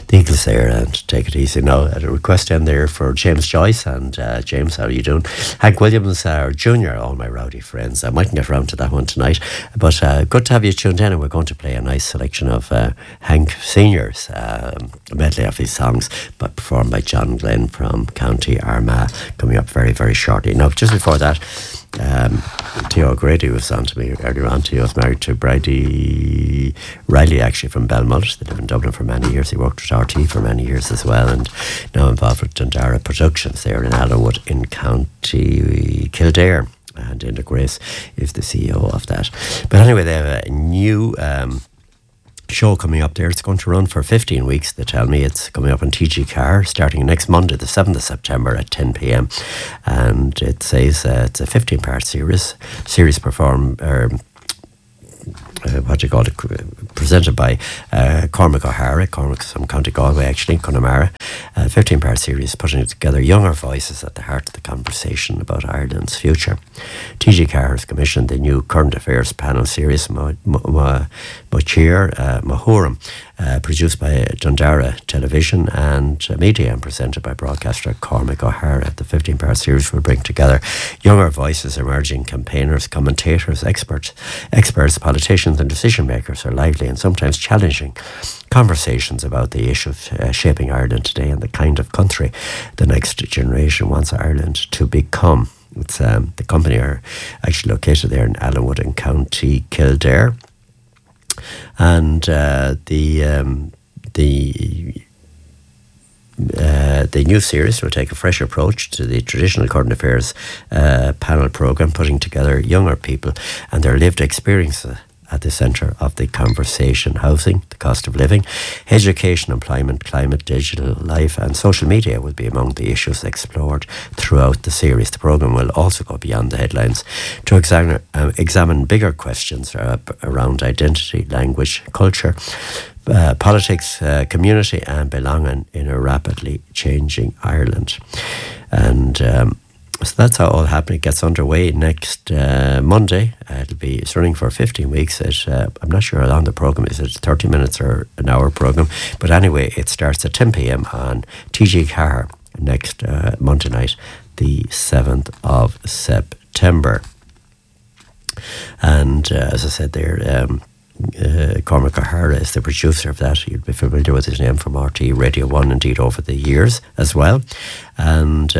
the Eagles there, and take it easy now. At a request in there for James Joyce, and James, how are you doing? Hank Williams, our junior, all my rowdy friends. I mightn't get around to that one tonight, but good to have you tuned in, and we're going to play a nice selection of Hank Senior's medley of his songs, but performed by John Glenn from County Armagh, coming up very, very shortly. Now, just before that, Theo O'Grady was on to me earlier on. Theo was married to Bridie Riley, actually, from Belmont. They lived in Dublin for many years. He worked with RT for many years as well, and now involved with Dundara Productions there in Allenwood in County Kildare. And Inda Grace is the CEO of that. But anyway, they have a new show coming up there. It's going to run for 15 weeks, they tell me. It's coming up on TG Car starting next Monday, the 7th of September at 10 p.m. And it says it's a 15-part series presented by Cormac O'Hara. Cormac's from County Galway, actually, Connemara. 15-part series putting together younger voices at the heart of the conversation about Ireland's future. TG Carr has commissioned the new current affairs panel series, Mochir Mahuram, produced by Dundara Television and Media and presented by broadcaster Cormac O'Hara. The 15-part series will bring together younger voices, emerging campaigners, commentators, experts, politicians and decision makers for lively and sometimes challenging conversations about the issues shaping Ireland today and the kind of country the next generation wants Ireland to become. It's the company are actually located there in Allenwood in County Kildare, and the new series will take a fresh approach to the traditional current affairs panel programme, putting together younger people and their lived experiences at the centre of the conversation. Housing, the cost of living, education, employment, climate, digital life and social media will be among the issues explored throughout the series. The programme will also go beyond the headlines to examine bigger questions around identity, language, culture, politics, community and belonging in a rapidly changing Ireland. And so that's how all happening. It gets underway next Monday. It's running for 15 weeks. I'm not sure how long the programme is. It's 30 minutes or an hour programme. But anyway, it starts at 10 p.m. on TG Car next Monday night, the 7th of September. And as I said there, Cormac O'Hara is the producer of that. You'll be familiar with his name from RT Radio 1, indeed, over the years as well. And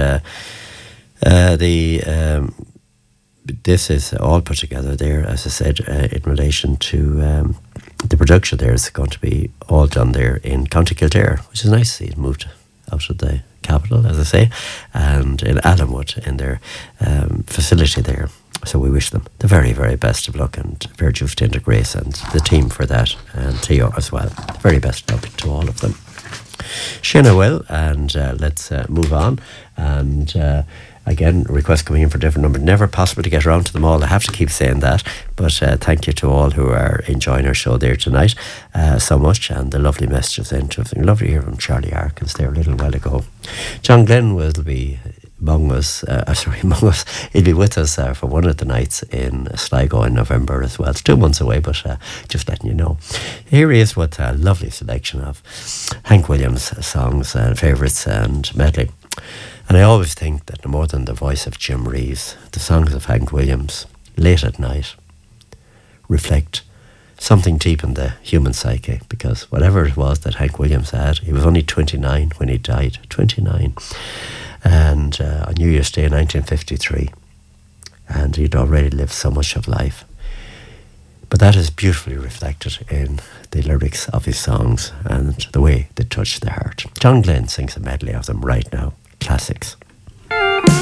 this is all put together there, as I said, in relation to the production there is going to be all done there in County Kildare, which is nice to see. It moved out of the capital, as I say, and in Allenwood in their facility there. So we wish them the very, very best of luck, and fair dues to Inda Grace and the team for that, and Theo as well. The very best luck to all of them. Shana will, and let's move on. And again, requests coming in for different numbers. Never possible to get around to them all. I have to keep saying that. But thank you to all who are enjoying our show there tonight so much, and the lovely messages into it. Lovely to hear from Charlie Arkins there a little while ago. John Glenn will be among us. He'll be with us for one of the nights in Sligo in November as well. It's 2 months away, but just letting you know. Here he is with a lovely selection of Hank Williams songs and favourites and medley. And I always think that no more than the voice of Jim Reeves, the songs of Hank Williams, late at night, reflect something deep in the human psyche, because whatever it was that Hank Williams had, he was only 29 when he died, 29. And on New Year's Day 1953, and he'd already lived so much of life. But that is beautifully reflected in the lyrics of his songs and the way they touch the heart. John Glenn sings a medley of them right now. Classics.